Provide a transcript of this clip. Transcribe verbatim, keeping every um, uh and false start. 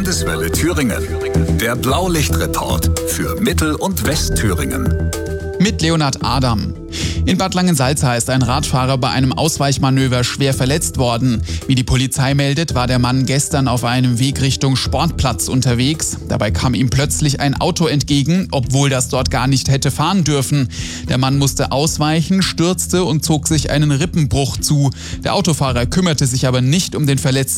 Landeswelle Thüringen. Der Blaulichtreport für Mittel- und Westthüringen. Mit Leonhard Adam. In Bad Langensalza ist ein Radfahrer bei einem Ausweichmanöver schwer verletzt worden. Wie die Polizei meldet, war der Mann gestern auf einem Weg Richtung Sportplatz unterwegs. Dabei kam ihm plötzlich ein Auto entgegen, obwohl das dort gar nicht hätte fahren dürfen. Der Mann musste ausweichen, stürzte und zog sich einen Rippenbruch zu. Der Autofahrer kümmerte sich aber nicht um den Verletzten